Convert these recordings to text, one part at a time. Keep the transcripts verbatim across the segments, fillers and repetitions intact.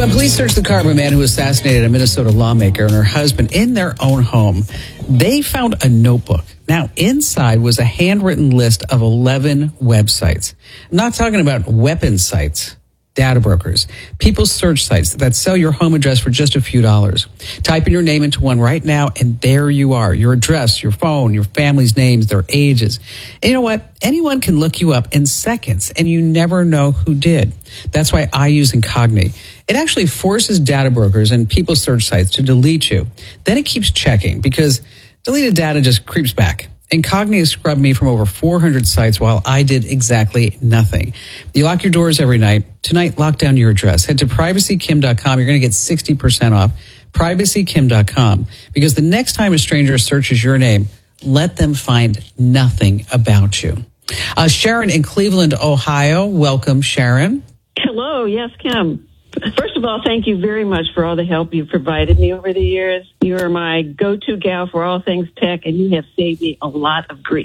when police searched the car of a man who assassinated a Minnesota lawmaker and her husband in their own home, they found a notebook. Now, inside was a handwritten list of eleven websites. I'm not talking about weapon sites, data brokers, people's search sites that sell your home address for just a few dollars. Type in your name into one right now, and there you are. Your address, your phone, your family's names, their ages. And you know what? Anyone can look you up in seconds, and you never know who did. That's why I use Incogni. It actually forces data brokers and people's search sites to delete you. Then it keeps checking, because deleted data just creeps back. Incogni has scrubbed me from over four hundred sites while I did exactly nothing. You lock your doors every night. Tonight, lock down your address. Head to privacy kim dot com. You're going to get sixty percent off. privacy kim dot com. Because the next time a stranger searches your name, let them find nothing about you. Uh, Sharon in Cleveland, Ohio. Welcome, Sharon. Hello. Yes, Kim. First of all, thank you very much for all the help you've provided me over the years. You are my go-to gal for all things tech, and you have saved me a lot of grief.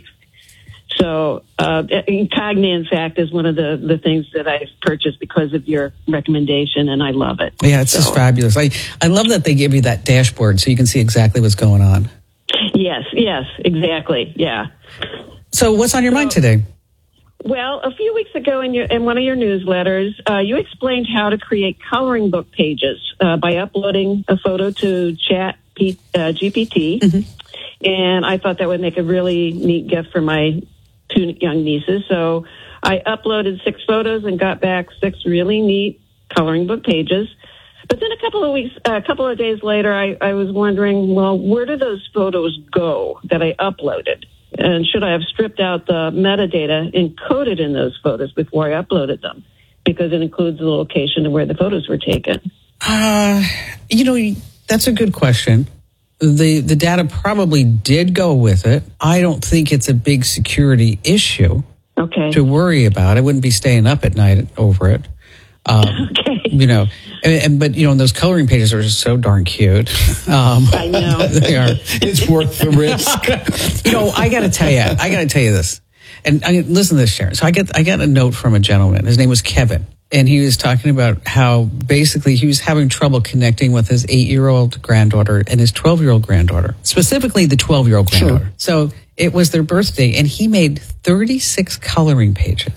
So, uh, Incogni, in fact, is one of the, the things that I've purchased because of your recommendation, and I love it. Yeah, it's so just fabulous. I, I love that they give you that dashboard so you can see exactly what's going on. Yes, yes, exactly, yeah. So what's on your so, mind today? Well, a few weeks ago in, your, in one of your newsletters, uh, you explained how to create coloring book pages uh, by uploading a photo to Chat P, uh, G P T. Mm-hmm. And I thought that would make a really neat gift for my two young nieces. So I uploaded six photos and got back six really neat coloring book pages. But then a couple of weeks, a uh, couple of days later, I, I was wondering, well, where do those photos go that I uploaded? And should I have stripped out the metadata encoded in those photos before I uploaded them? Because it includes the location of where the photos were taken. Uh, you know, that's a good question. The the data probably did go with it. I don't think it's a big security issue okay. to worry about. I wouldn't be staying up at night over it. Um, okay. You know, and, and but you know, those coloring pages are just so darn cute. Um, I know they are. It's worth the risk. You know, I got to tell you, I got to tell you this, and I, listen to this, Sharon. So I get I got a note from a gentleman. His name was Kevin, and he was talking about how basically he was having trouble connecting with his eight-year-old granddaughter and his twelve-year-old granddaughter, specifically the twelve-year-old granddaughter. Sure. So it was their birthday, and he made thirty-six coloring pages.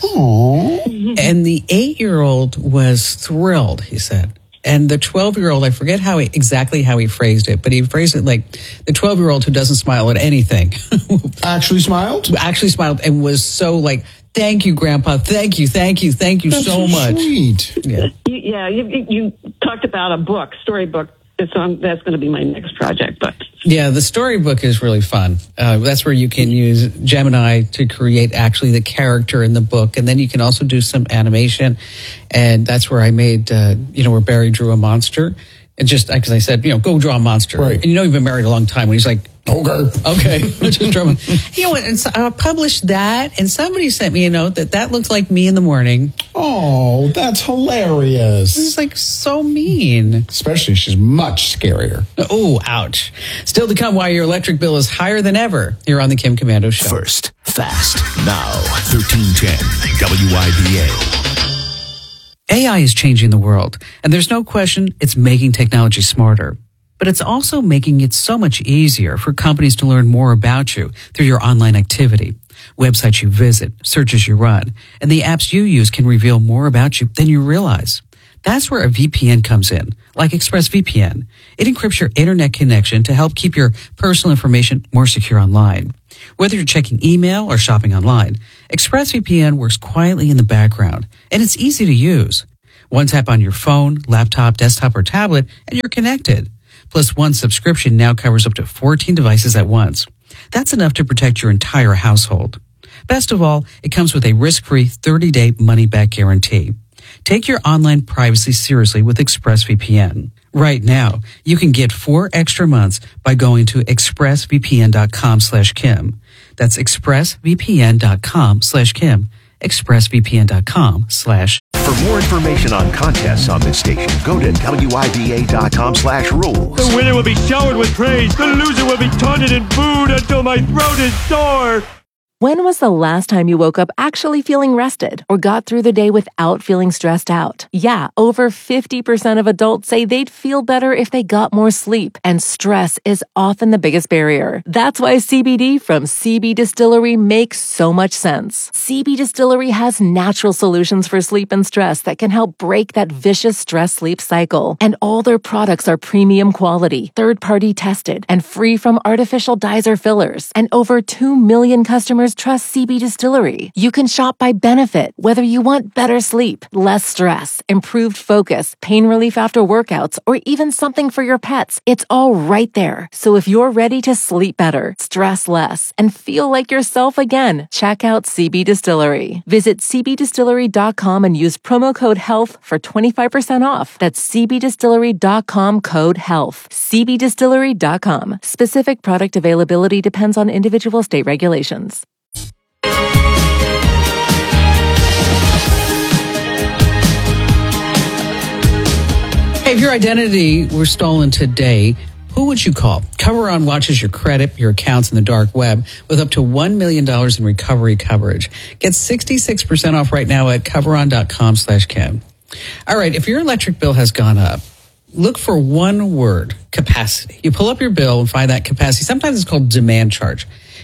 Aww. And the eight-year-old was thrilled, he said. And the twelve-year-old, I forget how he, exactly how he phrased it, but he phrased it like the twelve-year-old who doesn't smile at anything. Actually smiled? Actually smiled and was so like, thank you, Grandpa. Thank you, thank you, thank you That's so much. Sweet. Yeah, you, yeah, you, you talked about a book, storybook. So I'm, that's going to be my next project. But yeah, the storybook is really fun. Uh, that's where you can use Gemini to create actually the character in the book. And then you can also do some animation. And that's where I made, uh, you know, where Barry drew a monster. And just because I said, you know, go draw a monster. Right. And you know, you've been married a long time. When he's like, okay. Okay. Just draw one. You know what? And so I published that. And somebody sent me a note that that looked like me in the morning. Oh, that's hilarious. It's like so mean. Especially she's much scarier. Oh, ouch. Still to come, why your electric bill is higher than ever here on the Kim Komando Show. First, fast, now, thirteen ten W I B A. A I is changing the world, and there's no question it's making technology smarter. But it's also making it so much easier for companies to learn more about you through your online activity, websites you visit, searches you run, and the apps you use can reveal more about you than you realize. That's where a V P N comes in, like ExpressVPN. It encrypts your internet connection to help keep your personal information more secure online. Whether you're checking email or shopping online, ExpressVPN works quietly in the background, and it's easy to use. One tap on your phone, laptop, desktop, or tablet, and you're connected. Plus, one subscription now covers up to fourteen devices at once. That's enough to protect your entire household. Best of all, it comes with a risk-free thirty-day money-back guarantee. Take your online privacy seriously with ExpressVPN. Right now, you can get four extra months by going to expressvpn.com slash Kim. That's expressvpn.com slash Kim. expressvpn.com slash For more information on contests on this station, go to W I B A dot com slash rules. The winner will be showered with praise. The loser will be taunted and booed until my throat is sore. When was the last time you woke up actually feeling rested or got through the day without feeling stressed out? Yeah, over fifty percent of adults say they'd feel better if they got more sleep, and stress is often the biggest barrier. That's why C B D from C B Distillery makes so much sense. C B Distillery has natural solutions for sleep and stress that can help break that vicious stress-sleep cycle. And all their products are premium quality, third-party tested, and free from artificial dyes or fillers. And over two million customers trust C B Distillery. You can shop by benefit, whether you want better sleep, less stress, improved focus, pain relief after workouts, or even something for your pets. It's all right there. So if you're ready to sleep better, stress less, and feel like yourself again, check out C B Distillery. Visit c b distillery dot com and use promo code HEALTH for twenty-five percent off. That's c b distillery dot com code HEALTH. c b distillery dot com. Specific product availability depends on individual state regulations. Hey, if your identity were stolen today, who would you call? Coveron watches your credit, your accounts in the dark web with up to one million dollars in recovery coverage. Get sixty-six percent off right now at coveron dot com slash Kim. All right, if your electric bill has gone up, look for one word, capacity. You pull up your bill and find that capacity. Sometimes it's called demand charge.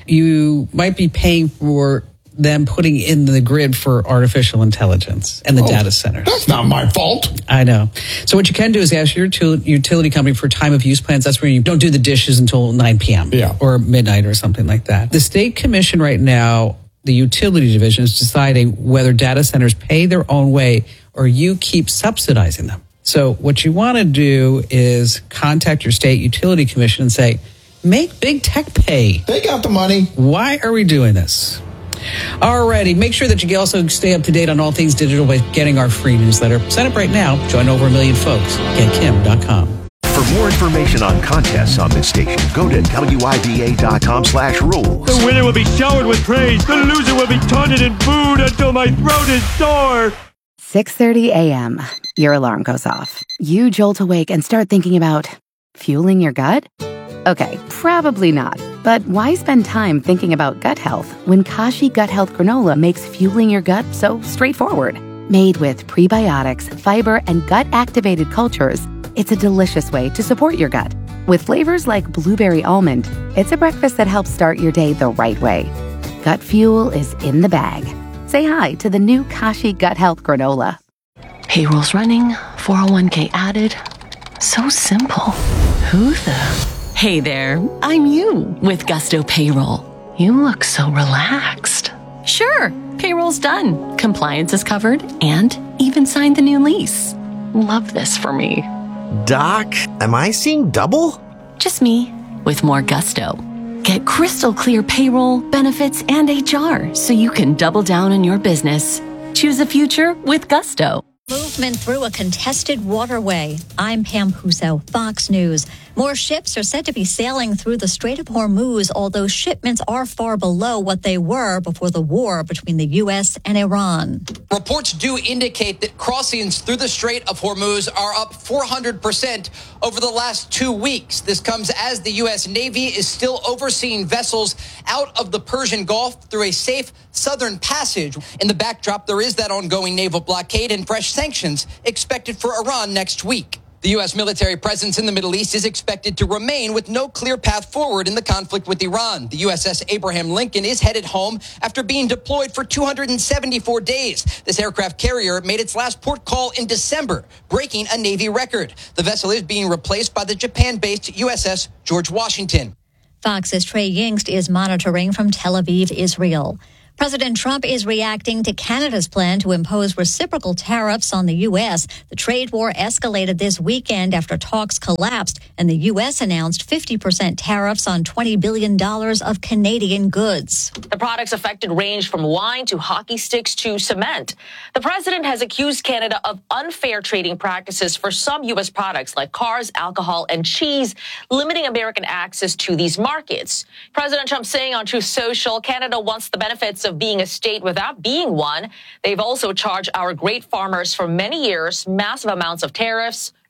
You might be paying for them putting in the grid for artificial intelligence and the Oh, data centers. That's not my fault. I know. So what you can do is ask your util- utility company for time of use plans. That's where you don't do the dishes until nine p.m. Yeah. or midnight or something like that. The state commission right now, the utility division, is deciding whether data centers pay their own way or you keep subsidizing them. So what you want to do is contact your state utility commission and say, make big tech pay. They got the money. Why are we doing this? Alrighty, make sure that you also stay up to date on all things digital by getting our free newsletter. Sign up right now. Join over a million folks. Get kim dot com. For more information on contests on this station, go to W I B A dot com slash rules. The winner will be showered with praise. The loser will be taunted and booed until my throat is sore. six thirty a.m. Your alarm goes off. You jolt awake and start thinking about fueling your gut? Okay, probably not. But why spend time thinking about gut health when Kashi Gut Health Granola makes fueling your gut so straightforward? Made with prebiotics, fiber, and gut-activated cultures, it's a delicious way to support your gut. With flavors like blueberry almond, it's a breakfast that helps start your day the right way. Gut fuel is in the bag. Say hi to the new Kashi Gut Health Granola. Payroll's running, four oh one k added. So simple. Who the... Hey there, I'm you with Gusto Payroll. You look so relaxed. Sure, payroll's done, compliance is covered, and even signed the new lease. Love this for me. Doc, am I seeing double? Just me, with more gusto. Get crystal clear payroll, benefits, and H R so you can double down on your business. Choose a future with Gusto. Movement through a contested waterway. I'm Pam Huso, Fox News. More ships are said to be sailing through the Strait of Hormuz, although shipments are far below what they were before the war between the U S and Iran. Reports do indicate that crossings through the Strait of Hormuz are up four hundred percent over the last two weeks. This comes as the U S Navy is still overseeing vessels out of the Persian Gulf through a safe southern passage. In the backdrop, there is that ongoing naval blockade and fresh sanctions expected for Iran next week. The U S military presence in the Middle East is expected to remain with no clear path forward in the conflict with Iran. The U S S Abraham Lincoln is headed home after being deployed for two hundred seventy-four days. This aircraft carrier made its last port call in December, breaking a Navy record. The vessel is being replaced by the Japan-based U S S George Washington. Fox's Trey Yingst is monitoring from Tel Aviv, Israel. President Trump is reacting to Canada's plan to impose reciprocal tariffs on the U S. The trade war escalated this weekend after talks collapsed, and the U S announced fifty percent tariffs on twenty billion dollars of Canadian goods. The products affected range from wine to hockey sticks to cement. The president has accused Canada of unfair trading practices for some U S products like cars, alcohol, and cheese, limiting American access to these markets. President Trump saying on Truth Social, Canada wants the benefits of being a state without being one. They've also charged our great farmers for many years massive amounts of tariffs,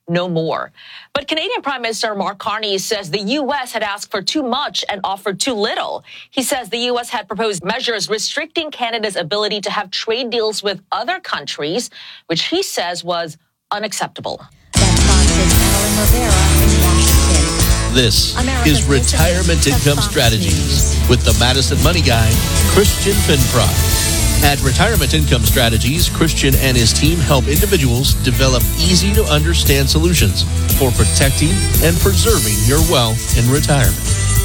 no more. But Canadian Prime Minister Mark Carney says the U S had asked for too much and offered too little. He says the U S had proposed measures restricting Canada's ability to have trade deals with other countries, which he says was unacceptable. This is Retirement Income Strategies with the Madison Money Guy, Christian Finfrock. At Retirement Income Strategies, Christian and his team help individuals develop easy-to-understand solutions for protecting and preserving your wealth in retirement.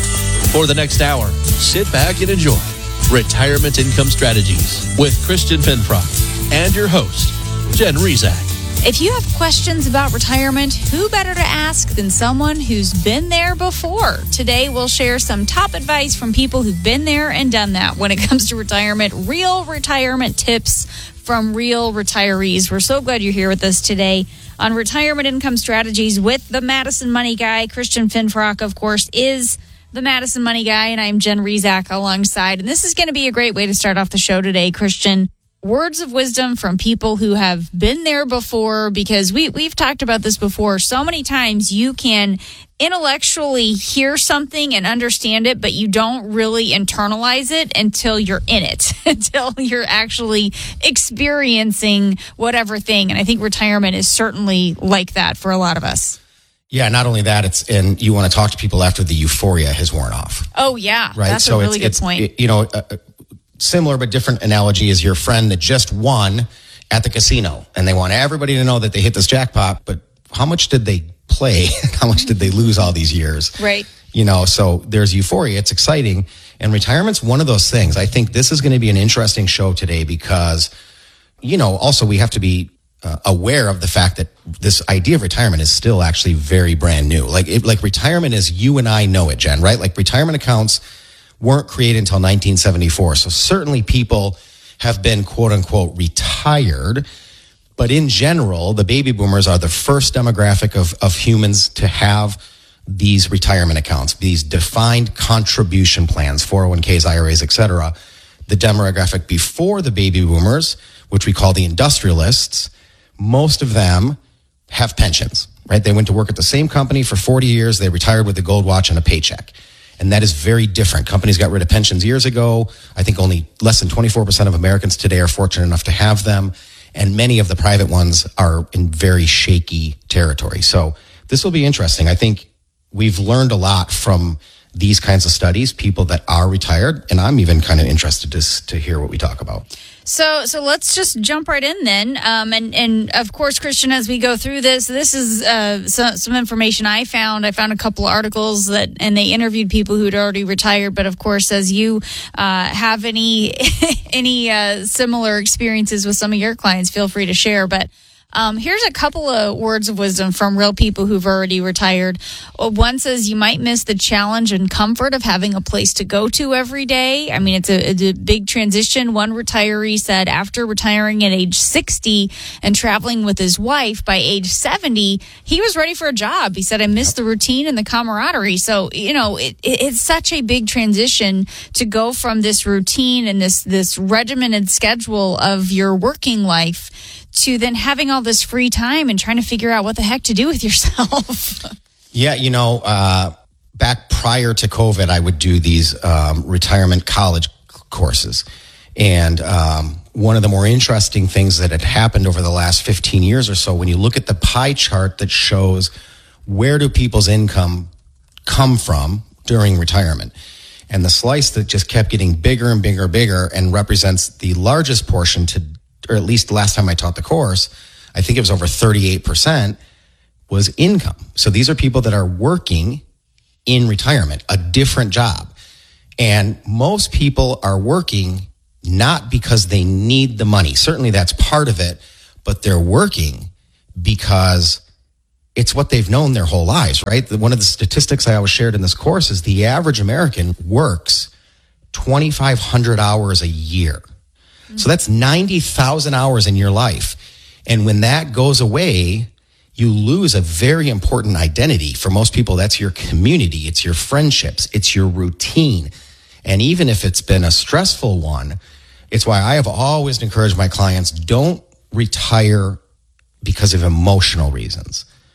For the next hour, sit back and enjoy Retirement Income Strategies with Christian Finfrock and your host, Jen Rezac. If you have questions about retirement, who better to ask than someone who's been there before? Today, we'll share some top advice from people who've been there and done that when it comes to retirement, real retirement tips from real retirees. We're so glad you're here with us today on Retirement Income Strategies with the Madison Money Guy. Christian Finfrock, of course, is the Madison Money Guy, and I'm Jen Rezac alongside. And this is going to be a great way to start off the show today, Christian. Words of wisdom from people who have been there before, because we, we've talked about this before. So many times you can intellectually hear something and understand it, but you don't really internalize it until you're in it, until you're actually experiencing whatever thing. And I think retirement is certainly like that for a lot of us. Yeah, not only that, it's and you want to talk to people after the euphoria has worn off. Oh, yeah. Right. That's so a really it's, good it's, point. It, you know, uh, similar but different analogy is your friend that just won at the casino, and they want everybody to know that they hit this jackpot, but how much did they play? How much did they lose all these years? Right. You know, so there's euphoria. It's exciting. And retirement's one of those things. I think this is going to be an interesting show today because, you know, also we have to be uh, aware of the fact that this idea of retirement is still actually very brand new. Like, it, like retirement as you and I know it, Jen, right? Like retirement accounts weren't created until nineteen seventy-four. So certainly people have been quote unquote retired, but in general, the baby boomers are the first demographic of, of humans to have these retirement accounts, these defined contribution plans, four oh one k's, I R A's, et cetera. The demographic before the baby boomers, which we call the industrialists, most of them have pensions, right? They went to work at the same company for forty years. They retired with a gold watch and a paycheck. And that is very different. Companies got rid of pensions years ago. I think only less than twenty-four percent of Americans today are fortunate enough to have them. And many of the private ones are in very shaky territory. So this will be interesting. I think we've learned a lot from these kinds of studies, people that are retired. And I'm even kind of interested to, to hear what we talk about. So, so let's just jump right in then. Um, and, and of course, Christian, as we go through this, this is uh, so, some information I found. I found a couple of articles that, and they interviewed people who had already retired. But of course, as you uh, have any any uh, similar experiences with some of your clients, feel free to share. But Um, here's a couple of words of wisdom from real people who've already retired. One says you might miss the challenge and comfort of having a place to go to every day. I mean, it's a, it's a big transition. One retiree said after retiring at age sixty and traveling with his wife by age seventy, he was ready for a job. He said, I missed the routine and the camaraderie. So, you know, it, it, it's such a big transition to go from this routine and this, this regimented schedule of your working life to then having all this free time and trying to figure out what the heck to do with yourself. Yeah, you know, uh, back prior to COVID, I would do these um, retirement college courses. And um, one of the more interesting things that had happened over the last fifteen years or so, when you look at the pie chart that shows where do people's income come from during retirement, and the slice that just kept getting bigger and bigger and bigger and represents the largest portion to, or at least the last time I taught the course, I think it was over thirty-eight percent, was income. So these are people that are working in retirement, a different job. And most people are working not because they need the money. Certainly that's part of it, but they're working because it's what they've known their whole lives, right? One of the statistics I always shared in this course is the average American works twenty-five hundred hours a year. So that's ninety thousand hours in your life. And when that goes away, you lose a very important identity. For most people, that's your community. It's your friendships. It's your routine. And even if it's been a stressful one, it's why I have always encouraged my clients, don't retire because of emotional reasons.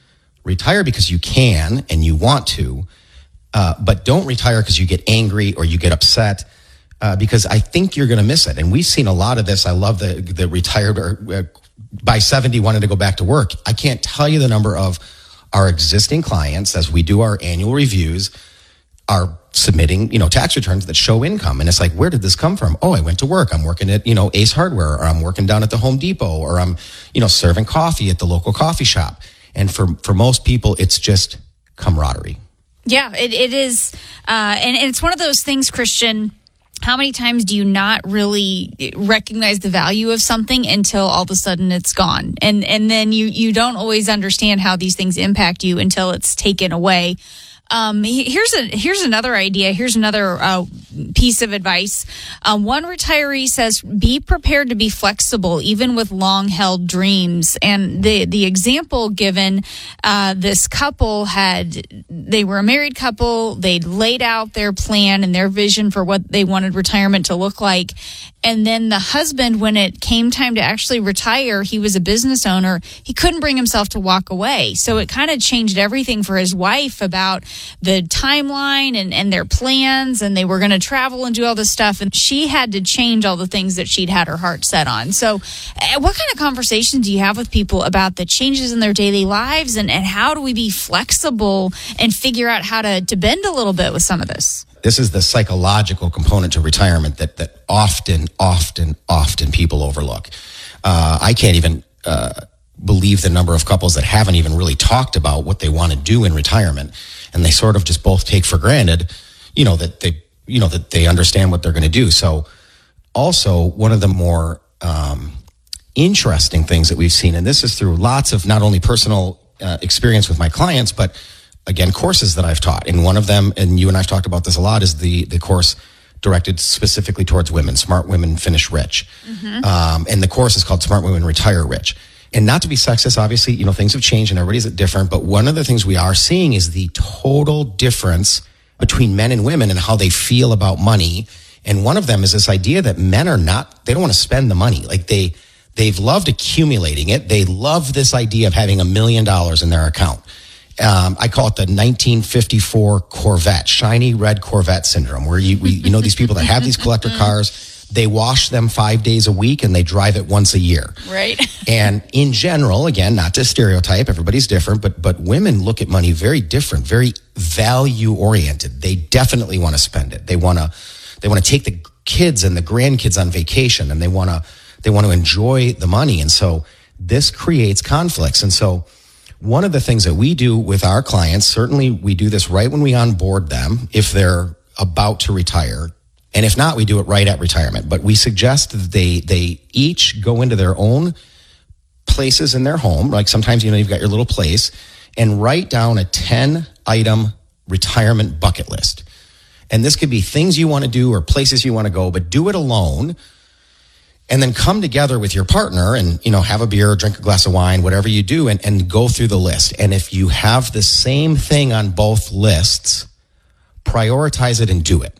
retire because you can and you want to, uh, but don't retire because you get angry or you get upset, uh, because I think you're going to miss it. And we've seen a lot of this. I love the, the retired or uh, by seventy wanted to go back to work. I can't tell you the number of our existing clients as we do our annual reviews are submitting, you know, tax returns that show income. And it's like, where did this come from? Oh, I went to work. I'm working at, you know, Ace Hardware, or I'm working down at the Home Depot, or I'm, you know, serving coffee at the local coffee shop. And for, for most people, it's just camaraderie. Yeah, it, it is. Uh, and, and it's one of those things, Christian. How many times do you not really recognize the value of something until all of a sudden it's gone? And, and then you, you don't always understand how these things impact you until it's taken away. Um, here's a here's another idea. Here's another uh, piece of advice. Um, one retiree says, "Be prepared to be flexible, even with long-held dreams." And the the example given, uh, this couple had they were a married couple. They'd laid out their plan and their vision for what they wanted retirement to look like. And then the husband, when it came time to actually retire, he was a business owner. He couldn't bring himself to walk away. So it kind of changed everything for his wife about the timeline and, and their plans. And they were going to travel and do all this stuff. And she had to change all the things that she'd had her heart set on. So uh, what kind of conversations do you have with people about the changes in their daily lives? And, and how do we be flexible and figure out how to, to bend a little bit with some of this? This is the psychological component to retirement that that often, often, often people overlook. Uh, I can't even uh, believe the number of couples that haven't even really talked about what they want to do in retirement, and they sort of just both take for granted, you know, that they, you know, that they understand what they're going to do. So, also one of the more um, interesting things that we've seen, and this is through lots of not only personal uh, experience with my clients, but again, courses that I've taught. And one of them, and you and I've talked about this a lot, is the the course directed specifically towards women, Smart Women Finish Rich. Mm-hmm. Um, and the course is called Smart Women Retire Rich. And not to be sexist, obviously, you know, things have changed and everybody's different. But one of the things we are seeing is the total difference between men and women and how they feel about money. And one of them is this idea that men are not, they don't want to spend the money. Like they, they've loved accumulating it. They love this idea of having a million dollars in their account. Um, I call it the nineteen fifty-four Corvette, shiny red Corvette syndrome, where you, we, you know, these people that have these collector cars, they wash them five days a week and they drive it once a year. Right. And in general, again, not to stereotype, everybody's different, but, but women look at money very different, very value oriented. They definitely want to spend it. They want to, they want to take the kids and the grandkids on vacation, and they want to, they want to enjoy the money. And so this creates conflicts. And so one of the things that we do with our clients, certainly we do this right when we onboard them, if they're about to retire. And if not, we do it right at retirement. But we suggest that they, they each go into their own places in their home. Like sometimes, you know, you've got your little place, and write down a ten item retirement bucket list. And this could be things you want to do or places you want to go, but do it alone. And then come together with your partner and, you know, have a beer, drink a glass of wine, whatever you do, and, and go through the list. And if you have the same thing on both lists, prioritize it and do it.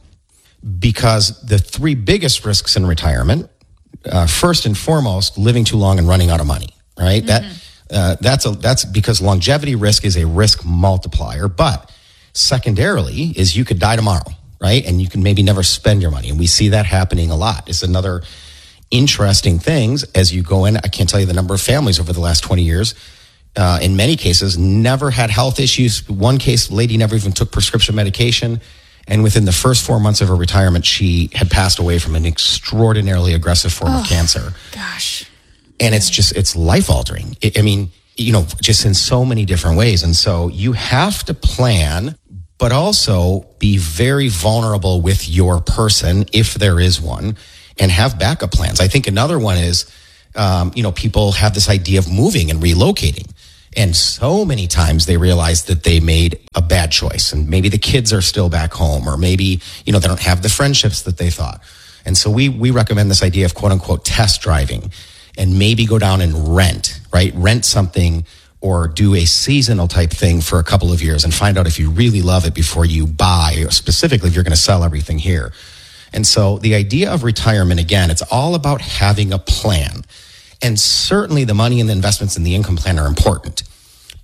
Because the three biggest risks in retirement, uh, first and foremost, living too long and running out of money, right? Mm-hmm. That uh, that's a, that's because longevity risk is a risk multiplier. But secondarily is you could die tomorrow, right? And you can maybe never spend your money. And we see that happening a lot. It's another interesting things as you go in. I can't tell you the number of families over the last twenty years, uh, in many cases, never had health issues. One case, lady never even took prescription medication. And within the first four months of her retirement, she had passed away from an extraordinarily aggressive form oh, of cancer. Gosh. And it's just, it's life altering. I mean, you know, just in so many different ways. And so you have to plan, but also be very vulnerable with your person, if there is one, and have backup plans. I think another one is, um, you know, people have this idea of moving and relocating. And so many times they realize that they made a bad choice, and maybe the kids are still back home, or maybe, you know, they don't have the friendships that they thought. And so we, we recommend this idea of quote unquote test driving, and maybe go down and rent, right? Rent something or do a seasonal type thing for a couple of years and find out if you really love it before you buy, or specifically if you're going to sell everything here. And so the idea of retirement, again, it's all about having a plan. And certainly the money and the investments in the income plan are important.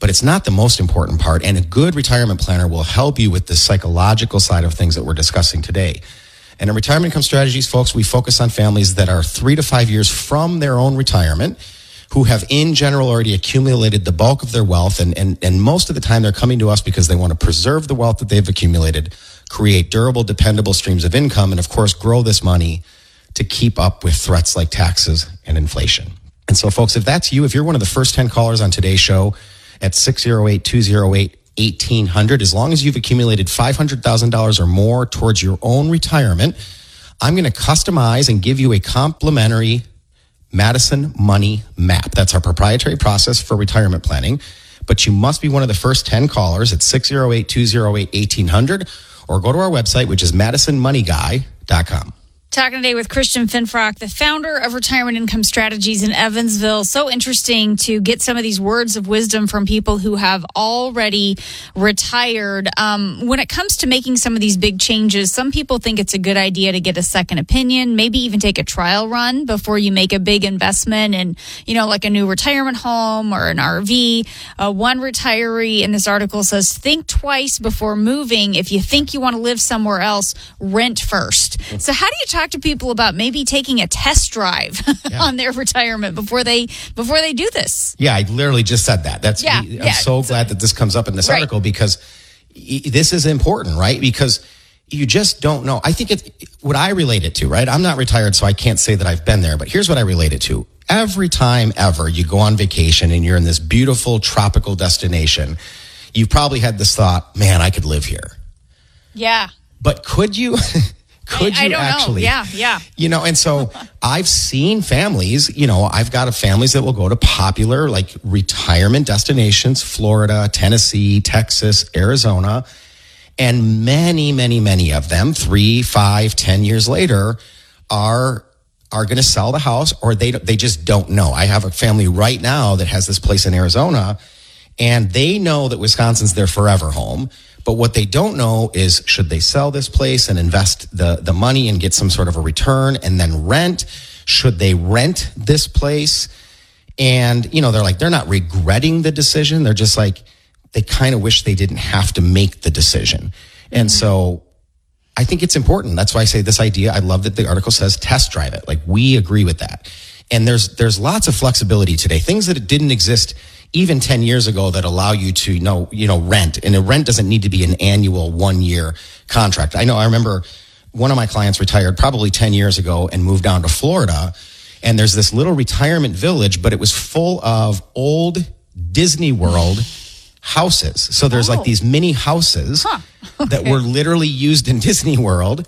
but it's not the most important part. And a good retirement planner will help you with the psychological side of things that we're discussing today. And in Retirement Income Strategies, folks, we focus on families that are three to five years from their own retirement, who have in general already accumulated the bulk of their wealth. And, and, and most of the time they're coming to us because they want to preserve the wealth that they've accumulated, create durable, dependable streams of income, and of course, grow this money to keep up with threats like taxes and inflation. And so, folks, if that's you, if you're one of the first ten callers on today's show at six oh eight, two oh eight, eighteen hundred, as long as you've accumulated five hundred thousand dollars or more towards your own retirement, I'm going to customize and give you a complimentary Madison Money Map. That's our proprietary process for retirement planning. But you must be one of the first ten callers at six oh eight, two oh eight, eighteen hundred, or go to our website, which is madison money guy dot com. Talking today with Christian Finfrock, the founder of Retirement Income Strategies in Evansville. So interesting to get some of these words of wisdom from people who have already retired. Um, when it comes to making some of these big changes, some people think it's a good idea to get a second opinion, maybe even take a trial run before you make a big investment in, you know, like a new retirement home or an R V. Uh, one retiree in this article says, think twice before moving. If you think you want to live somewhere else, rent first. So how do you talk to people about maybe taking a test drive yeah. on their retirement before they before they do this? Yeah, I literally just said that. That's yeah, I'm yeah. so glad that this comes up in this right. article, because this is important, right? Because you just don't know. I think it, what I relate it to, right? I'm not retired, so I can't say that I've been there, but here's what I relate it to. Every time ever you go on vacation and you're in this beautiful tropical destination, you've probably had this thought, man, I could live here. Yeah. But could you... Could I, I you don't actually? know. Yeah, yeah. You know, and so I've seen families, you know, I've got a families that will go to popular like retirement destinations, Florida, Tennessee, Texas, Arizona. And many, many, many of them, three, five, ten years later, are are going to sell the house, or they they just don't know. I have a family right now that has this place in Arizona, and they know that Wisconsin's their forever home. But what they don't know is, should they sell this place and invest the, the money and get some sort of a return and then rent? Should they rent this place? And, you know, they're like, they're not regretting the decision. They're just like, they kind of wish they didn't have to make the decision. And mm-hmm. so I think it's important. That's why I say this idea. I love that the article says test drive it. Like, we agree with that. And there's, there's lots of flexibility today, things that didn't exist even ten years ago that allow you to know, you know, rent. And a rent doesn't need to be an annual one year contract. I know, I remember one of my clients retired probably ten years ago and moved down to Florida. And there's this little retirement village, but it was full of old Disney World houses. So there's oh. like these mini houses huh. okay. that were literally used in Disney World.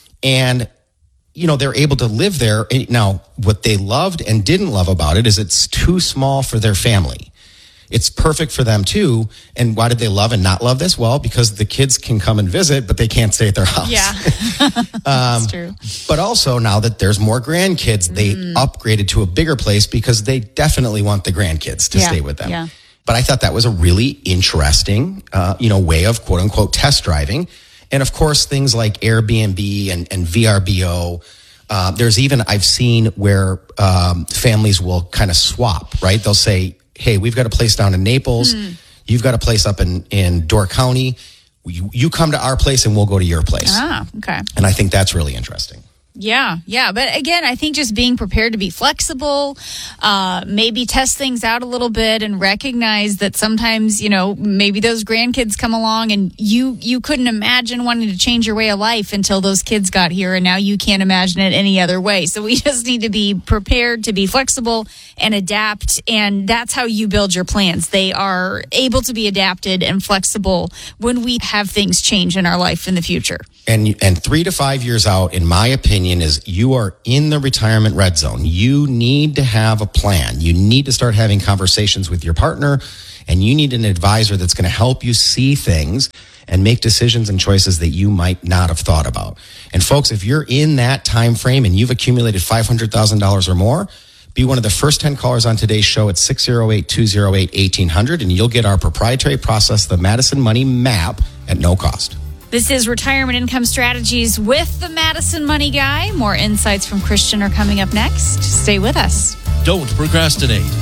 And you know, they're able to live there. Now, what they loved and didn't love about it is it's too small for their family. It's perfect for them too. And why did they love and not love this? Well, because the kids can come and visit, but they can't stay at their house. Yeah, um, that's true. But also now that there's more grandkids, they mm. upgraded to a bigger place because they definitely want the grandkids to yeah. stay with them. Yeah. But I thought that was a really interesting, uh, you know, way of quote unquote test driving. And of course, things like Airbnb and, and V R B O. Uh, there's even, I've seen where um, families will kind of swap, right? They'll say, hey, we've got a place down in Naples. Mm. You've got a place up in, in Door County. You, you come to our place and we'll go to your place. Ah, okay. And I think that's really interesting. Yeah, yeah. But again, I think just being prepared to be flexible, uh, maybe test things out a little bit and recognize that sometimes, you know, maybe those grandkids come along and you, you couldn't imagine wanting to change your way of life until those kids got here. And now you can't imagine it any other way. So we just need to be prepared to be flexible and adapt. And that's how you build your plans. They are able to be adapted and flexible when we have things change in our life in the future. And and three to five years out, in my opinion, is you are in the retirement red zone. You need to have a plan. You need to start having conversations with your partner, and you need an advisor that's going to help you see things and make decisions and choices that you might not have thought about. And folks, if you're in that time frame and you've accumulated five hundred thousand dollars or more, be one of the first ten callers on today's show at six oh eight, two oh eight, eighteen hundred, and you'll get our proprietary process, the Madison Money Map, at no cost. This is Retirement Income Strategies with the Madison Money Guy. More insights from Christian are coming up next. Stay with us. Don't procrastinate.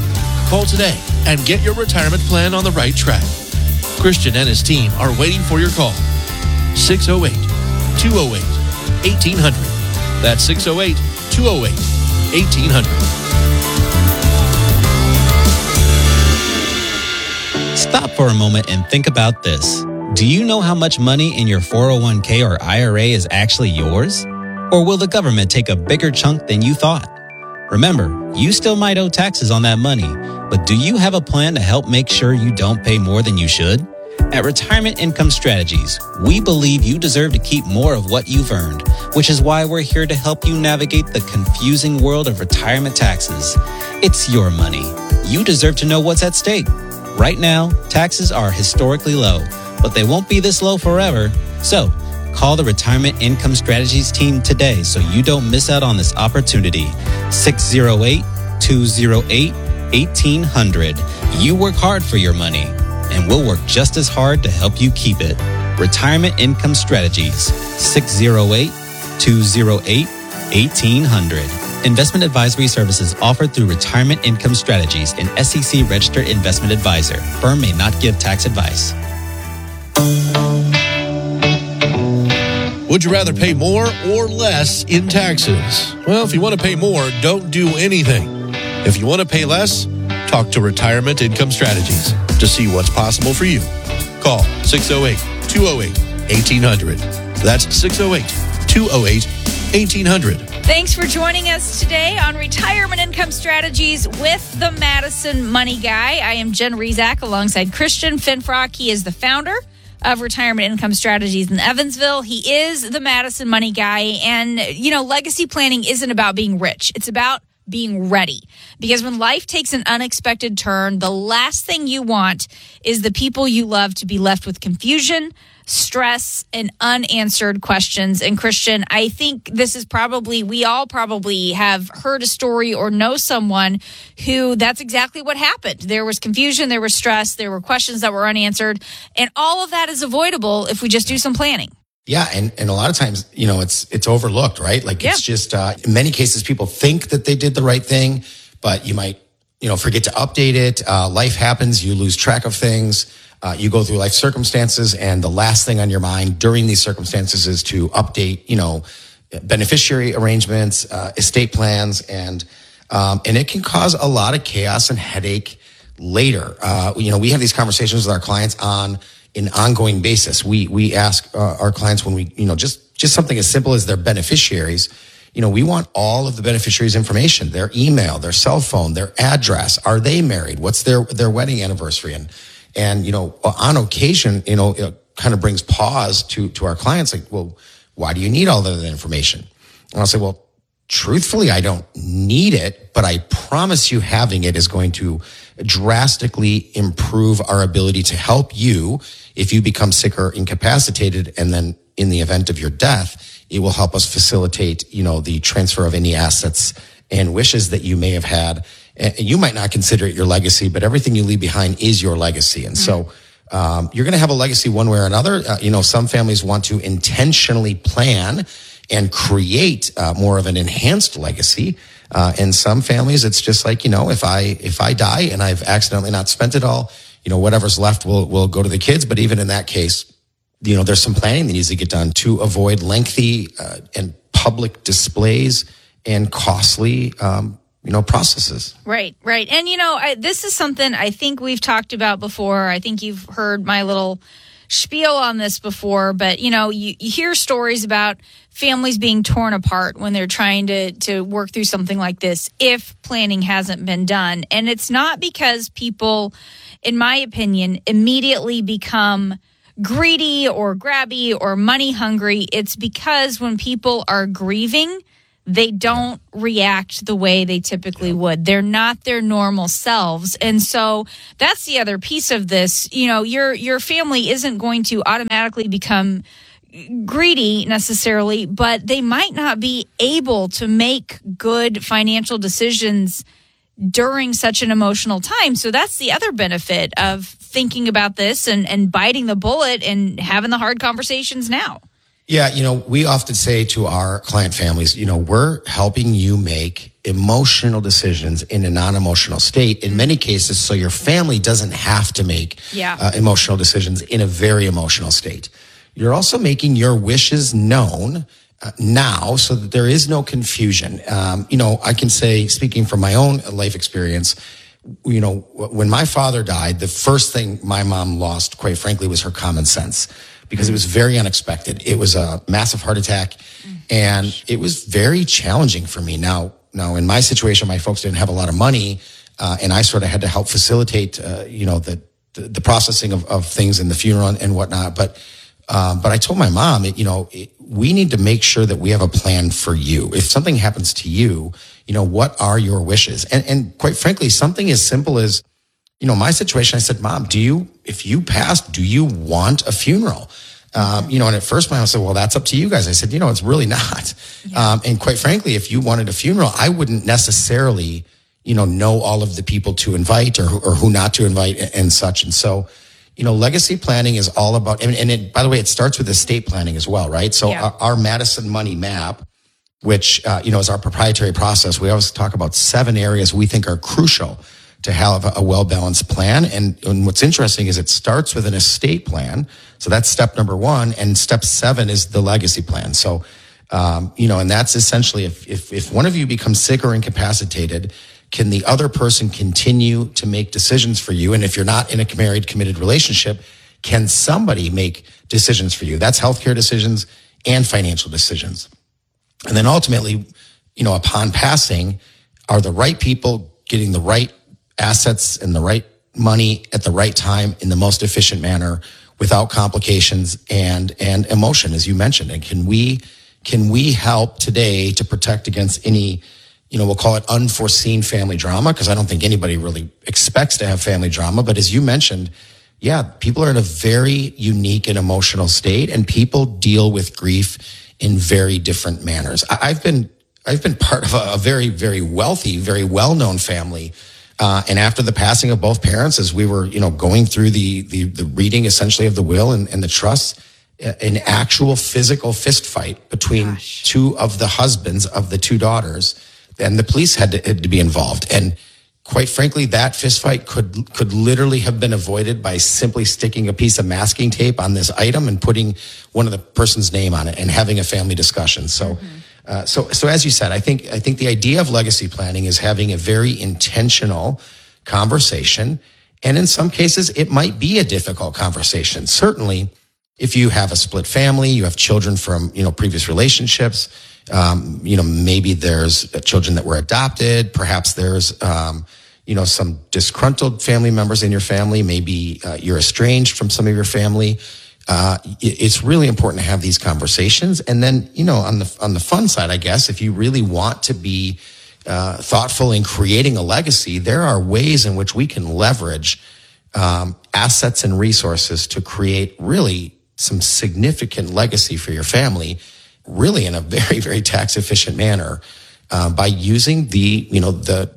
Call today and get your retirement plan on the right track. Christian and his team are waiting for your call. six oh eight, two oh eight, eighteen hundred. That's six oh eight, two oh eight, eighteen hundred. Stop for a moment and think about this. Do you know how much money in your four oh one k or I R A is actually yours? Or will the government take a bigger chunk than you thought? Remember, you still might owe taxes on that money, but do you have a plan to help make sure you don't pay more than you should? At Retirement Income Strategies, we believe you deserve to keep more of what you've earned, which is why we're here to help you navigate the confusing world of retirement taxes. It's your money. You deserve to know what's at stake. Right now, taxes are historically low, but they won't be this low forever. So, call the Retirement Income Strategies team today so you don't miss out on this opportunity. six oh eight, two oh eight, eighteen hundred. You work hard for your money, and we'll work just as hard to help you keep it. Retirement Income Strategies, six oh eight, two oh eight, eighteen hundred. Investment advisory services offered through Retirement Income Strategies, an S E C registered investment advisor. Firm may not give tax advice. Would you rather pay more or less in taxes? Well, if you want to pay more, don't do anything. If you want to pay less, talk to Retirement Income Strategies to see what's possible for you. Call six oh eight, two oh eight, eighteen hundred. That's six oh eight, two oh eight, eighteen hundred. Thanks for joining us today on Retirement Income Strategies with the Madison Money Guy. I am Jen Rezac alongside Christian Finfrock. He is the founder of Retirement Income Strategies in Evansville. He is the Madison Money Guy. And, you know, legacy planning isn't about being rich. It's about being ready. Because when life takes an unexpected turn, the last thing you want is the people you love to be left with confusion, stress, and unanswered questions. And Christian, I think this is probably, we all probably have heard a story or know someone who that's exactly what happened. There was confusion, there was stress, there were questions that were unanswered, and all of that is avoidable if we just do some planning. Yeah, and, and a lot of times, you know, it's it's overlooked, right? Like yeah. It's just, uh, in many cases, people think that they did the right thing, but you might, you know, forget to update it. Uh, life happens, you lose track of things. Uh, you go through life circumstances, and the last thing on your mind during these circumstances is to update, you know, beneficiary arrangements, uh, estate plans, and um, and it can cause a lot of chaos and headache later. Uh, you know, we have these conversations with our clients on an ongoing basis. We we ask uh, our clients when we, you know, just just something as simple as their beneficiaries. You know, we want all of the beneficiaries' information: their email, their cell phone, their address. Are they married? What's their their wedding anniversary? And And, you know, on occasion, you know, it kind of brings pause to, to our clients. Like, well, why do you need all of that information? And I'll say, well, truthfully, I don't need it, but I promise you having it is going to drastically improve our ability to help you if you become sick or incapacitated. And then in the event of your death, it will help us facilitate, you know, the transfer of any assets and wishes that you may have had. And you might not consider it your legacy, but everything you leave behind is your legacy. And mm-hmm. so um, you're going to have a legacy one way or another. Uh, you know, some families want to intentionally plan and create uh, more of an enhanced legacy. Uh, and some families, it's just like, you know, if I if I die and I've accidentally not spent it all, you know, whatever's left will will go to the kids. But even in that case, you know, there's some planning that needs to get done to avoid lengthy uh, and public displays and costly um you know, processes. Right, right. And, you know, I, this is something I think we've talked about before. I think you've heard my little spiel on this before, but, you know, you, you hear stories about families being torn apart when they're trying to, to work through something like this if planning hasn't been done. And it's not because people, in my opinion, immediately become greedy or grabby or money hungry. It's because when people are grieving, they don't react the way they typically would. They're not their normal selves. And so that's the other piece of this. You know, your your family isn't going to automatically become greedy necessarily, but they might not be able to make good financial decisions during such an emotional time. So that's the other benefit of thinking about this and, and biting the bullet and having the hard conversations now. Yeah, you know, we often say to our client families, you know, we're helping you make emotional decisions in a non-emotional state in many cases, so your family doesn't have to make yeah. uh, emotional decisions in a very emotional state. You're also making your wishes known uh, now so that there is no confusion. Um, you know, I can say, speaking from my own life experience, you know, when my father died, the first thing my mom lost, quite frankly, was her common sense. Because it was very unexpected. It was a massive heart attack, and it was very challenging for me. Now, now in my situation, my folks didn't have a lot of money, uh, and I sort of had to help facilitate, uh, you know, the, the the processing of, of things in the funeral and whatnot. But um, but I told my mom, it, you know, it, we need to make sure that we have a plan for you. If something happens to you, you know, what are your wishes? And and quite frankly, something as simple as, you know, my situation, I said, Mom, do you, if you passed, do you want a funeral? Um, you know, and at first my mom said, well, that's up to you guys. I said, you know, it's really not. Yeah. Um, and quite frankly, if you wanted a funeral, I wouldn't necessarily, you know, know all of the people to invite or, or who not to invite and, and such. And so, you know, legacy planning is all about, and, and it, by the way, it starts with estate planning as well, right? So yeah. our, our Madison Money Map, which, uh, you know, is our proprietary process. We always talk about seven areas we think are crucial to have a well-balanced plan. And, and what's interesting is it starts with an estate plan. So that's step number one. And step seven is the legacy plan. So, um, you know, and that's essentially if, if, if one of you becomes sick or incapacitated, can the other person continue to make decisions for you? And if you're not in a married, committed relationship, can somebody make decisions for you? That's healthcare decisions and financial decisions. And then ultimately, you know, upon passing, are the right people getting the right assets and the right money at the right time in the most efficient manner without complications and, and emotion, as you mentioned? And can we, can we help today to protect against any, you know, we'll call it unforeseen family drama? Because I don't think anybody really expects to have family drama. But as you mentioned, yeah, people are in a very unique and emotional state, and people deal with grief in very different manners. I, I've been, I've been part of a, a very, very wealthy, very well-known family. Uh, and after the passing of both parents, as we were, you know, going through the, the, the reading essentially of the will and, and the trust, an actual physical fist fight between Gosh. two of the husbands of the two daughters, and the police had to, had to be involved. And quite frankly, that fist fight could, could literally have been avoided by simply sticking a piece of masking tape on this item and putting one of the person's name on it and having a family discussion. So, mm-hmm. Uh, so, so as you said, I think, I think the idea of legacy planning is having a very intentional conversation. And in some cases, it might be a difficult conversation. Certainly, if you have a split family, you have children from, you know, previous relationships, um, you know, maybe there's children that were adopted. Perhaps there's, um, you know, some disgruntled family members in your family. Maybe uh, you're estranged from some of your family. Uh, it's really important to have these conversations. And then, you know, on the, on the fun side, I guess, if you really want to be, uh, thoughtful in creating a legacy, there are ways in which we can leverage, um, assets and resources to create really some significant legacy for your family, really in a very, very tax efficient manner, uh, by using the, you know, the,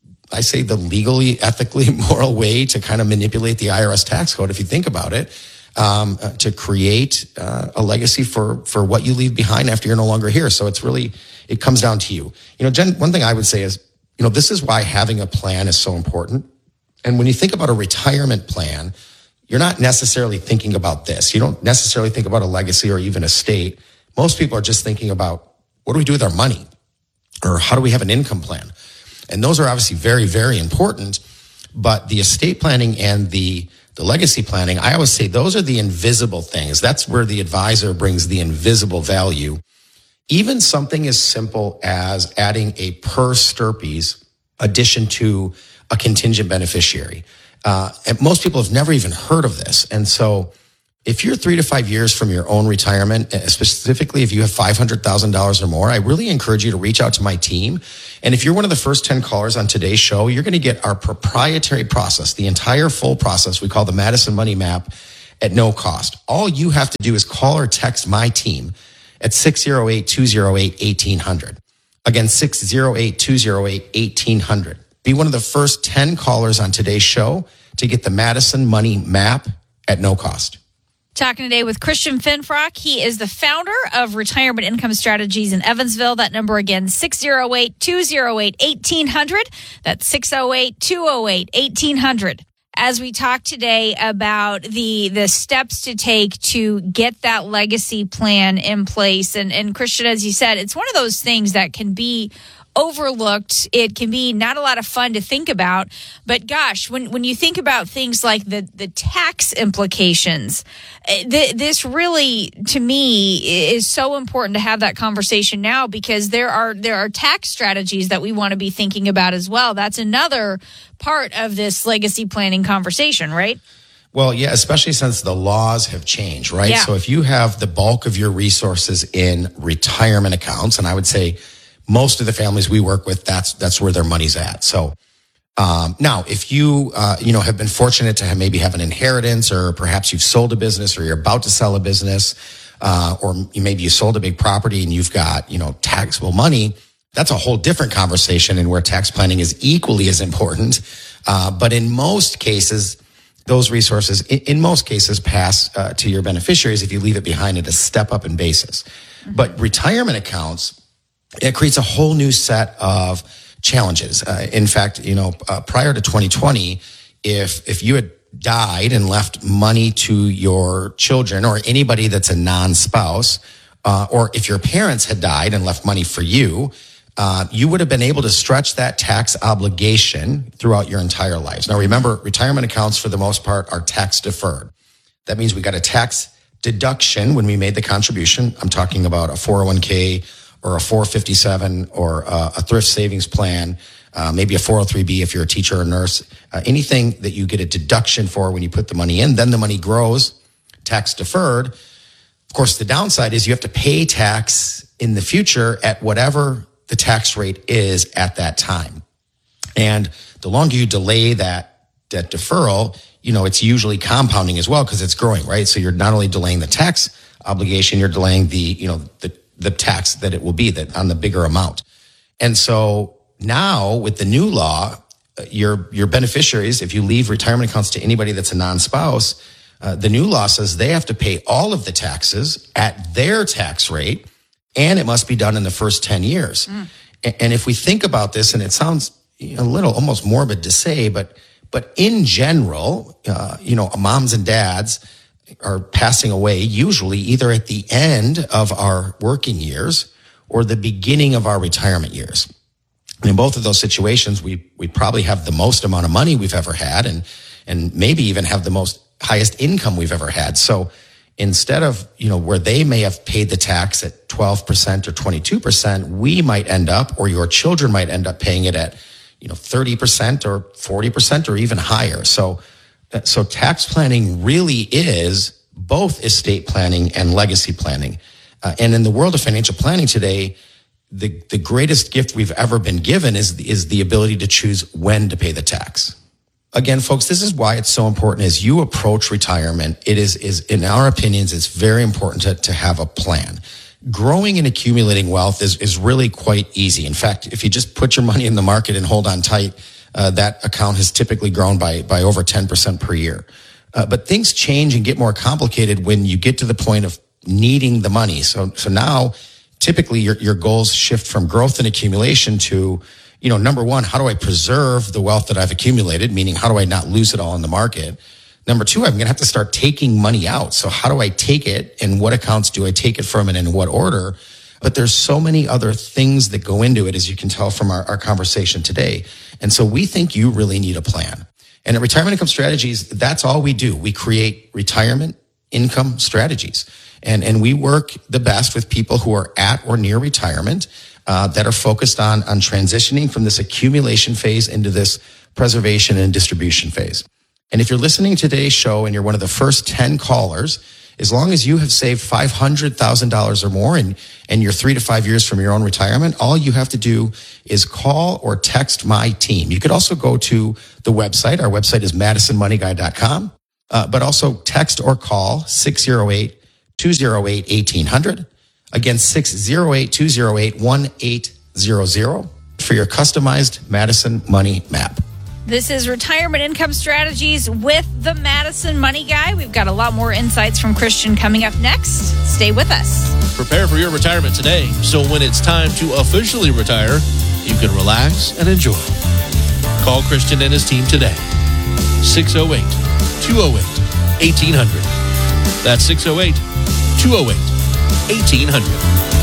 I say the legally, ethically, moral way to kind of manipulate the I R S tax code, if you think about it. Um, uh, to create uh, a legacy for for what you leave behind after you're no longer here. So it's really, it comes down to you. You know, Jen, one thing I would say is, you know, this is why having a plan is so important. And when you think about a retirement plan, you're not necessarily thinking about this. You don't necessarily think about a legacy or even estate. Most people are just thinking about, what do we do with our money? Or how do we have an income plan? And those are obviously very, very important. But the estate planning and the The legacy planning, I always say those are the invisible things. That's where the advisor brings the invisible value. Even something as simple as adding a per stirpes addition to a contingent beneficiary. Uh, and most people have never even heard of this. And so if you're three to five years from your own retirement, specifically if you have five hundred thousand dollars or more, I really encourage you to reach out to my team. And if you're one of the first ten callers on today's show, you're going to get our proprietary process, the entire full process we call the Madison Money Map, at no cost. All you have to do is call or text my team at six oh eight, two oh eight, eighteen hundred. Again, six oh eight, two oh eight, eighteen hundred. Be one of the first ten callers on today's show to get the Madison Money Map at no cost. Talking today with Christian Finfrock. He is the founder of Retirement Income Strategies in Evansville. That number again, six oh eight, two oh eight, eighteen hundred. That's six oh eight, two oh eight, eighteen hundred. As we talk today about the the steps to take to get that legacy plan in place. And, and Christian, as you said, it's one of those things that can be overlooked. It can be not a lot of fun to think about, but gosh, when when you think about things like the the tax implications, th- this really, to me, is so important to have that conversation now, because there are there are tax strategies that we want to be thinking about as well. That's another part of this legacy planning conversation, right? Well, yeah, especially since the laws have changed, right? Yeah. So if you have the bulk of your resources in retirement accounts, and I would say most of the families we work with, that's that's where their money's at. So um, now, if you uh, you know have been fortunate to have, maybe have an inheritance, or perhaps you've sold a business, or you're about to sell a business, uh, or maybe you sold a big property and you've got you know taxable money, that's a whole different conversation, and where tax planning is equally as important. Uh, but in most cases, those resources, in, in most cases, pass uh, to your beneficiaries if you leave it behind at a step up in basis. Mm-hmm. But retirement accounts, it creates a whole new set of challenges. Uh, in fact, you know, uh, prior to twenty twenty, if if you had died and left money to your children or anybody that's a non-spouse, uh, or if your parents had died and left money for you, uh, you would have been able to stretch that tax obligation throughout your entire lives. Now, remember, retirement accounts for the most part are tax deferred. That means we got a tax deduction when we made the contribution. I'm talking about a four oh one k, or a four fifty-seven, or uh, a thrift savings plan, uh, maybe a four oh three b if you're a teacher or nurse, uh, anything that you get a deduction for when you put the money in, then the money grows, tax deferred. Of course, the downside is you have to pay tax in the future at whatever the tax rate is at that time. And the longer you delay that, that deferral, you know, it's usually compounding as well, because it's growing, right? So you're not only delaying the tax obligation, you're delaying the, you know, the the tax that it will be that on the bigger amount. And so now with the new law, your, your beneficiaries, if you leave retirement accounts to anybody that's a non-spouse, uh, the new law says they have to pay all of the taxes at their tax rate, and it must be done in the first ten years. Mm. And if we think about this, and it sounds a little almost morbid to say, but, but in general, uh, you know, moms and dads are passing away usually either at the end of our working years or the beginning of our retirement years. And in both of those situations, we we probably have the most amount of money we've ever had, and and maybe even have the most highest income we've ever had. So instead of, you know, where they may have paid the tax at twelve percent or twenty-two percent, we might end up, or your children might end up paying it at, you know, thirty percent or forty percent or even higher. So So tax planning really is both estate planning and legacy planning. Uh, and in the world of financial planning today, the, the greatest gift we've ever been given is, is the ability to choose when to pay the tax. Again, folks, this is why it's so important as you approach retirement. It is, is in our opinions, it's very important to, to have a plan. Growing and accumulating wealth is, is really quite easy. In fact, if you just put your money in the market and hold on tight, Uh, that account has typically grown by by over ten percent per year. Uh, but things change and get more complicated when you get to the point of needing the money. So so now, typically, your your goals shift from growth and accumulation to, you know, number one, how do I preserve the wealth that I've accumulated? Meaning, how do I not lose it all in the market? Number two, I'm going to have to start taking money out. So how do I take it, and what accounts do I take it from, and in what order? But there's so many other things that go into it, as you can tell from our, our conversation today. And so we think you really need a plan. And at Retirement Income Strategies, that's all we do. We create retirement income strategies. And, and we work the best with people who are at or near retirement, uh, that are focused on, on transitioning from this accumulation phase into this preservation and distribution phase. And if you're listening to today's show and you're one of the first ten callers, as long as you have saved five hundred thousand dollars or more and, and you're three to five years from your own retirement, all you have to do is call or text my team. You could also go to the website. Our website is madison money guy dot com, uh, but also text or call six oh eight, two oh eight, eighteen hundred. Again, six oh eight, two oh eight, eighteen hundred for your customized Madison Money Map. This is Retirement Income Strategies with the Madison Money Guy. We've got a lot more insights from Christian coming up next. Stay with us. Prepare for your retirement today, so when it's time to officially retire, you can relax and enjoy. Call Christian and his team today. six oh eight, two oh eight, eighteen hundred. That's six oh eight, two oh eight, eighteen hundred.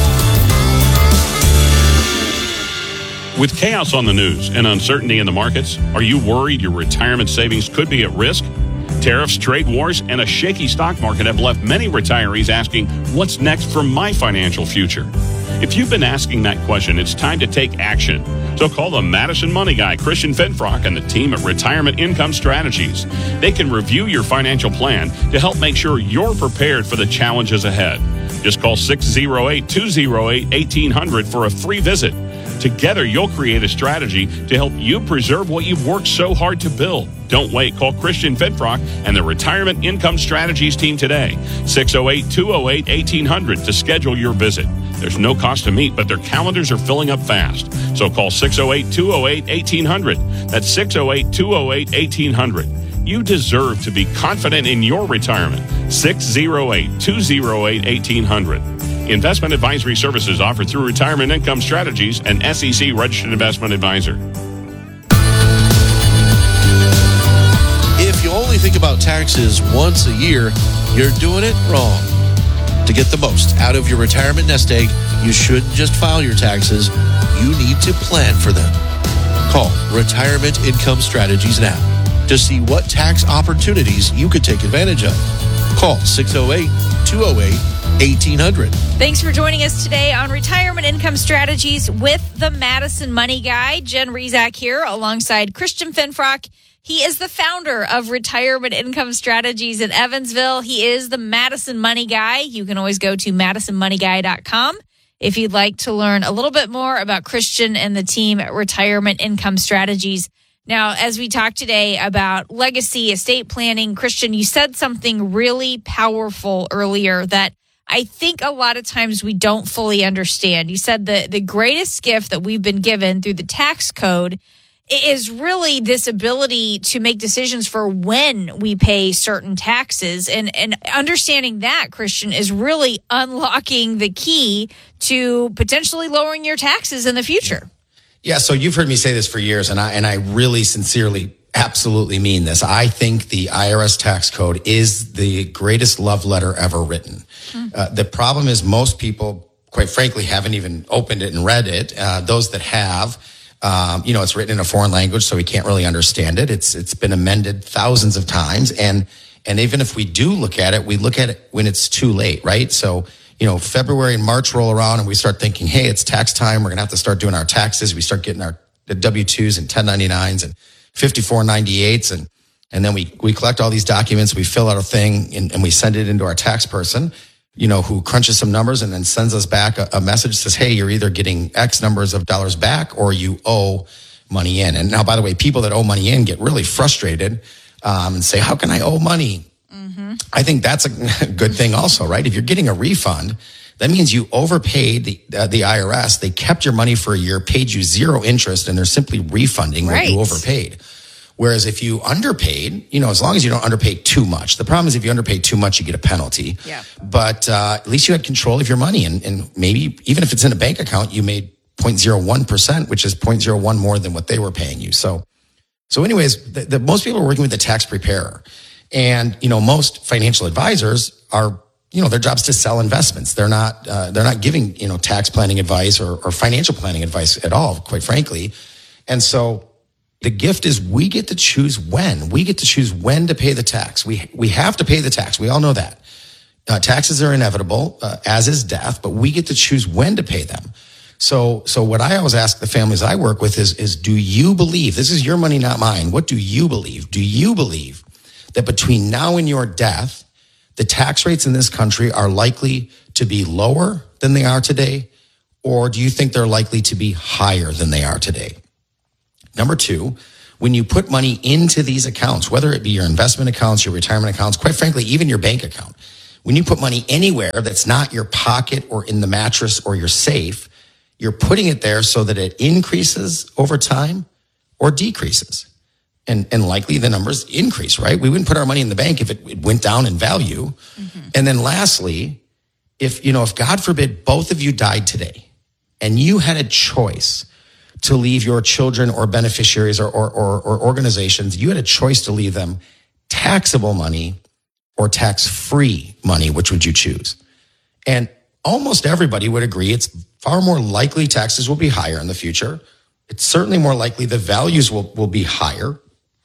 With chaos on the news and uncertainty in the markets, are you worried your retirement savings could be at risk? Tariffs, trade wars, and a shaky stock market have left many retirees asking, what's next for my financial future? If you've been asking that question, it's time to take action. So call the Madison Money Guy, Christian Finfrock, and the team at Retirement Income Strategies. They can review your financial plan to help make sure you're prepared for the challenges ahead. Just call six oh eight, two oh eight, eighteen hundred for a free visit. Together, you'll create a strategy to help you preserve what you've worked so hard to build. Don't wait. Call Christian Finfrock and the Retirement Income Strategies team today. six oh eight, two oh eight, eighteen hundred to schedule your visit. There's no cost to meet, but their calendars are filling up fast. So call six oh eight, two oh eight, eighteen hundred. That's six oh eight, two oh eight, eighteen hundred. You deserve to be confident in your retirement. six oh eight, two oh eight, eighteen hundred. Investment advisory services offered through Retirement Income Strategies, an S E C registered investment advisor. If you only think about taxes once a year, you're doing it wrong. To get the most out of your retirement nest egg, you shouldn't just file your taxes. You need to plan for them. Call Retirement Income Strategies now to see what tax opportunities you could take advantage of. Call six oh eight, two oh eight, eighteen hundred. Thanks for joining us today on Retirement Income Strategies with the Madison Money Guy. Jen Rezac here alongside Christian Finfrock. He is the founder of Retirement Income Strategies in Evansville. He is the Madison Money Guy. You can always go to madison money guy dot com if you'd like to learn a little bit more about Christian and the team at Retirement Income Strategies. Now, as we talk today about legacy, estate planning, Christian, you said something really powerful earlier that I think a lot of times we don't fully understand. You said the, the greatest gift that we've been given through the tax code is really this ability to make decisions for when we pay certain taxes. And, and understanding that, Christian, is really unlocking the key to potentially lowering your taxes in the future. Yeah, so you've heard me say this for years, and I and I really sincerely, absolutely mean this. I think the I R S tax code is the greatest love letter ever written. Mm. Uh, the problem is most people, quite frankly, haven't even opened it and read it. Uh, those that have, um, you know, it's written in a foreign language, so we can't really understand it. It's it's been amended thousands of times, and and even if we do look at it, we look at it when it's too late, right? So, you know, February and March roll around and we start thinking, hey, it's tax time. We're going to have to start doing our taxes. We start getting our the W two's and ten ninety-nines and fifty-four ninety-eights. And, and then we, we collect all these documents. We fill out a thing and, and we send it into our tax person, you know, who crunches some numbers and then sends us back a, a message that says, hey, you're either getting X numbers of dollars back or you owe money in. And now, by the way, people that owe money in get really frustrated um, and say, how can I owe money? Mm-hmm. I think that's a good thing also, right? If you're getting a refund, that means you overpaid the uh, the I R S. They kept your money for a year, paid you zero interest, and they're simply refunding right. what you overpaid. Whereas if you underpaid, you know, as long as you don't underpay too much. The problem is if you underpay too much, you get a penalty. Yeah. But uh, at least you had control of your money. And, and maybe even if it's in a bank account, you made zero point zero one percent, which is zero point zero one more than what they were paying you. So, so anyways, the, the, most people are working with the tax preparer. And, you know, most financial advisors are, you know, their job's to sell investments. They're not, uh, they're not giving, you know, tax planning advice or, or financial planning advice at all, quite frankly. And so the gift is we get to choose when. We get to choose when to pay the tax. We, we have to pay the tax. We all know that. Uh, taxes are inevitable, uh, as is death, but we get to choose when to pay them. So, so what I always ask the families I work with is, is do you believe, this is your money, not mine. What do you believe? Do you believe that between now and your death, the tax rates in this country are likely to be lower than they are today? Or do you think they're likely to be higher than they are today? Number two, when you put money into these accounts, whether it be your investment accounts, your retirement accounts, quite frankly, even your bank account, when you put money anywhere that's not your pocket or in the mattress or your safe, you're putting it there so that it increases over time or decreases. And, and likely the numbers increase, right? We wouldn't put our money in the bank if it, it went down in value. Mm-hmm. And then lastly, if, you know, if God forbid both of you died today and you had a choice to leave your children or beneficiaries or, or, or, or organizations, you had a choice to leave them taxable money or tax-free money, which would you choose? And almost everybody would agree it's far more likely taxes will be higher in the future. It's certainly more likely the values will, will be higher.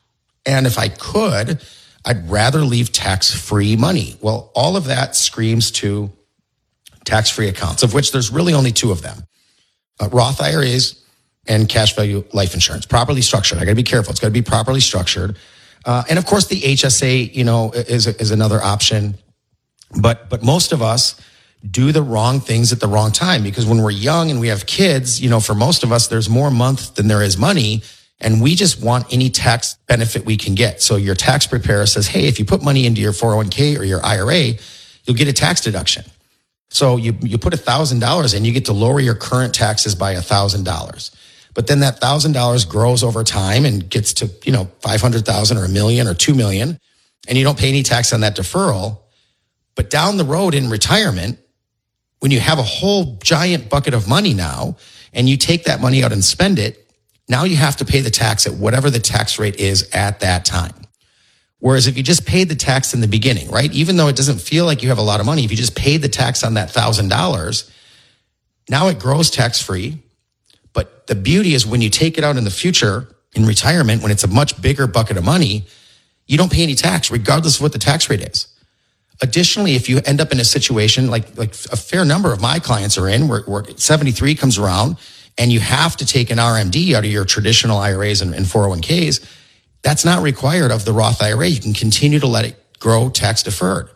And if I could, I'd rather leave tax-free money. Well, all of that screams to tax-free accounts, of which there's really only two of them. Uh, Roth I R As and cash value life insurance, properly structured. I got to be careful. It's got to be properly structured. Uh, and of course, the H S A, you know, is, is another option. But, but most of us do the wrong things at the wrong time, because when we're young and we have kids, you know, for most of us, there's more month than there is money. And we just want any tax benefit we can get. So your tax preparer says, hey, if you put money into your four oh one k or your I R A, you'll get a tax deduction. So you, you put one thousand dollars in, you get to lower your current taxes by one thousand dollars. But then that one thousand dollars grows over time and gets to, you know, five hundred thousand or a million or two million, and you don't pay any tax on that deferral. But down the road in retirement, when you have a whole giant bucket of money now and you take that money out and spend it, now you have to pay the tax at whatever the tax rate is at that time. Whereas if you just paid the tax in the beginning, right, even though it doesn't feel like you have a lot of money, if you just paid the tax on that one thousand dollars, now it grows tax-free. But the beauty is when you take it out in the future, in retirement, when it's a much bigger bucket of money, you don't pay any tax, regardless of what the tax rate is. Additionally, if you end up in a situation like, like a fair number of my clients are in, where, where seventy-three comes around, and you have to take an R M D out of your traditional I R As and, and four oh one k's, that's not required of the Roth I R A. You can continue to let it grow tax deferred.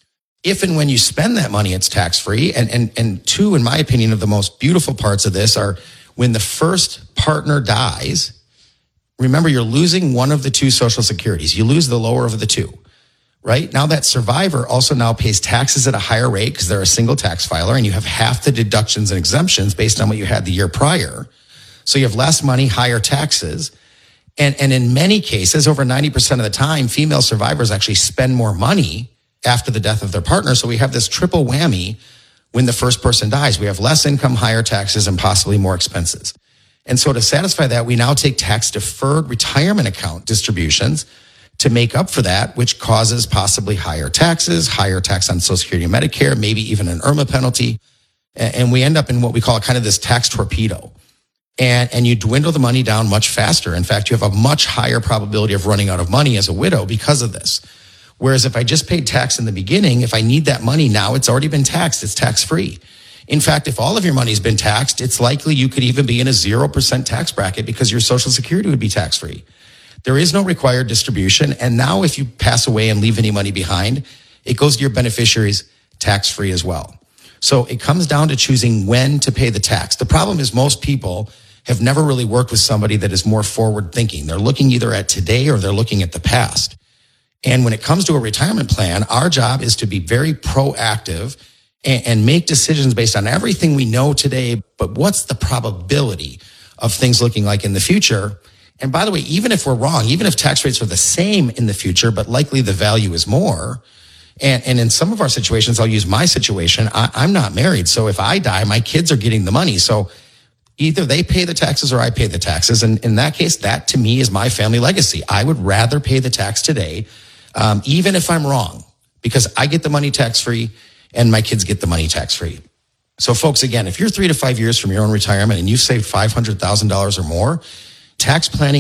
If and when you spend that money, it's tax free. And, and, and two, in my opinion, of the most beautiful parts of this are when the first partner dies, remember you're losing one of the two Social Securities. You lose the lower of the two, right? Now that survivor also now pays taxes at a higher rate because they're a single tax filer, and you have half the deductions and exemptions based on what you had the year prior. So you have less money, higher taxes. And, and in many cases, over ninety percent of the time, female survivors actually spend more money after the death of their partner. So we have this triple whammy when the first person dies. We have less income, higher taxes, and possibly more expenses. And so to satisfy that, we now take tax deferred retirement account distributions to make up for that, which causes possibly higher taxes, higher tax on Social Security and Medicare, maybe even an IRMAA penalty. And we end up in what we call kind of this tax torpedo. And, and you dwindle the money down much faster. In fact, you have a much higher probability of running out of money as a widow because of this. Whereas if I just paid tax in the beginning, if I need that money now, it's already been taxed. It's tax-free. In fact, if all of your money's been taxed, it's likely you could even be in a zero percent tax bracket because your Social Security would be tax-free. There is no required distribution. And now if you pass away and leave any money behind, it goes to your beneficiaries tax-free as well. So it comes down to choosing when to pay the tax. The problem is most people have never really worked with somebody that is more forward thinking. They're looking either at today or they're looking at the past. And when it comes to a retirement plan, our job is to be very proactive and, and make decisions based on everything we know today. But what's the probability of things looking like in the future? And by the way, even if we're wrong, even if tax rates are the same in the future, but likely the value is more. And, and in some of our situations, I'll use my situation. I, I'm not married. So if I die, my kids are getting the money. So either they pay the taxes or I pay the taxes. And in that case, that to me is my family legacy. I would rather pay the tax today, um, even if I'm wrong, because I get the money tax-free and my kids get the money tax-free. So folks, again, if you're three to five years from your own retirement and you've saved five hundred thousand dollars or more, tax planning